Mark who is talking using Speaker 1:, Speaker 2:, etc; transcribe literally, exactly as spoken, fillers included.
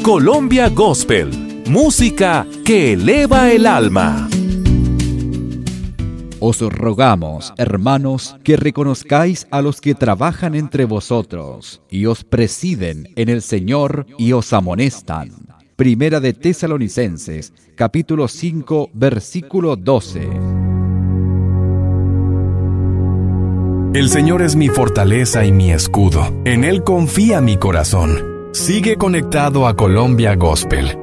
Speaker 1: Colombia Gospel, música que eleva el alma.
Speaker 2: Os rogamos, hermanos, que reconozcáis a los que trabajan entre vosotros y os presiden en el Señor y os amonestan. Primera de Tesalonicenses, capítulo cinco, versículo doce.
Speaker 3: El Señor es mi fortaleza y mi escudo. En Él confía mi corazón. Sigue conectado a Colombia Gospel.